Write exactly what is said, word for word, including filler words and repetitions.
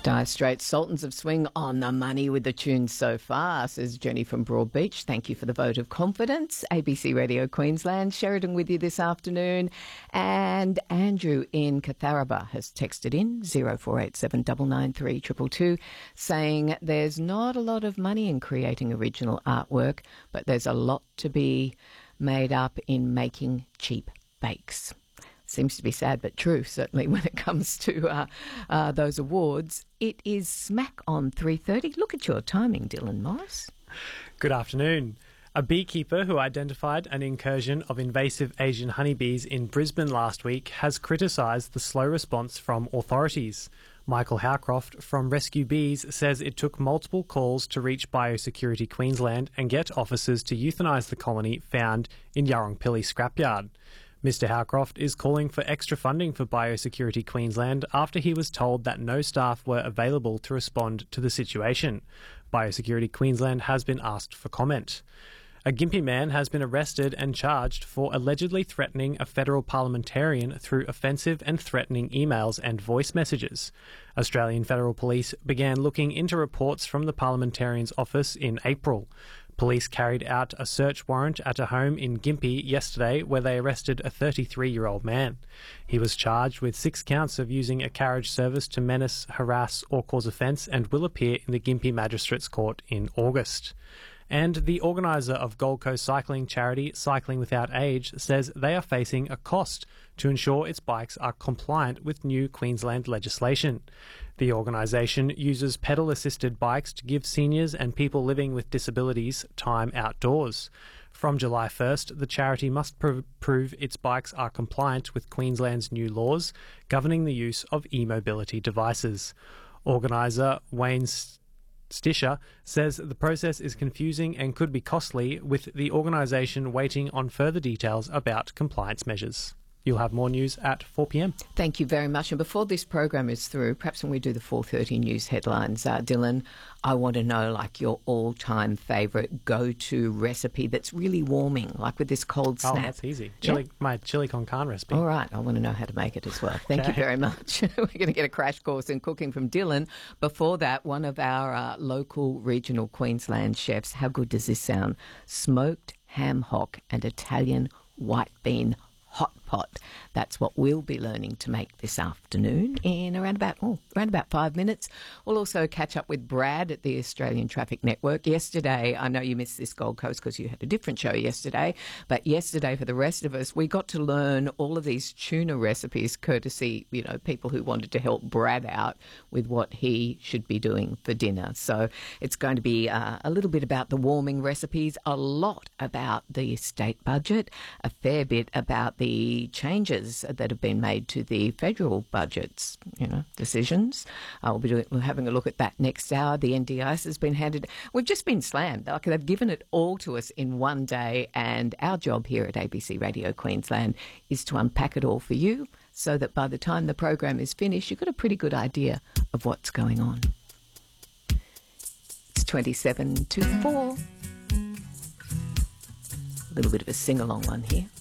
Dire Straits, Sultans of Swing on the money with the tune so far, says Jenny from Broadbeach. Thank you for the vote of confidence. A B C Radio Queensland, Sheridan with you this afternoon. And Andrew in Catharaba has texted in zero four eight seven nine nine three two two two saying there's not a lot of money in creating original artwork, but there's a lot to be made up in making cheap bakes. Seems to be sad but true, certainly when it comes to uh, uh, those awards. It is smack on three thirty. Look at your timing, Dylan Morris. Good afternoon. A beekeeper who identified an incursion of invasive Asian honeybees in Brisbane last week has criticised the slow response from authorities. Michael Howcroft from Rescue Bees says it took multiple calls to reach Biosecurity Queensland and get officers to euthanise the colony found in Yarrongpilly scrapyard. Mister Howcroft is calling for extra funding for Biosecurity Queensland after he was told that no staff were available to respond to the situation. Biosecurity Queensland has been asked for comment. A Gympie man has been arrested and charged for allegedly threatening a federal parliamentarian through offensive and threatening emails and voice messages. Australian Federal Police began looking into reports from the parliamentarian's office in April. Police carried out a search warrant at a home in Gympie yesterday where they arrested a thirty-three-year-old man. He was charged with six counts of using a carriage service to menace, harass or cause offence and will appear in the Gympie Magistrates Court in August. And the organiser of Gold Coast cycling charity Cycling Without Age says they are facing a cost to ensure its bikes are compliant with new Queensland legislation. The organisation uses pedal-assisted bikes to give seniors and people living with disabilities time outdoors. From July first, the charity must pr- prove its bikes are compliant with Queensland's new laws governing the use of e-mobility devices. Organiser Wayne Stisher says the process is confusing and could be costly, with the organisation waiting on further details about compliance measures. You'll have more news at four p m. Thank you very much. And before this program is through, perhaps when we do the four thirty news headlines, uh, Dylan, I want to know like your all-time favourite go-to recipe that's really warming, like with this cold snap. Oh, that's easy. Chili, yeah? My chili con carne recipe. All right. I want to know how to make it as well. Thank okay. you very much. We're going to get a crash course in cooking from Dylan. Before that, one of our uh, local regional Queensland chefs. How good does this sound? Smoked ham hock and Italian white bean hot pot. That's what we'll be learning to make this afternoon in around about, oh, around about five minutes. We'll also catch up with Brad at the Australian Traffic Network. Yesterday, I know you missed this Gold Coast because you had a different show yesterday, but yesterday for the rest of us, we got to learn all of these tuna recipes courtesy, you know, people who wanted to help Brad out with what he should be doing for dinner. So it's going to be uh, a little bit about the warming recipes, a lot about the state budget, a fair bit about the changes that have been made to the federal budget's, you know, decisions. Uh, we'll be doing, we're having a look at that next hour. The N D I S has been handed. We've just been slammed. Like they've given it all to us in one day, and our job here at A B C Radio Queensland is to unpack it all for you so that by the time the program is finished, you've got a pretty good idea of what's going on. It's twenty-seven to four. A little bit of a sing-along one here.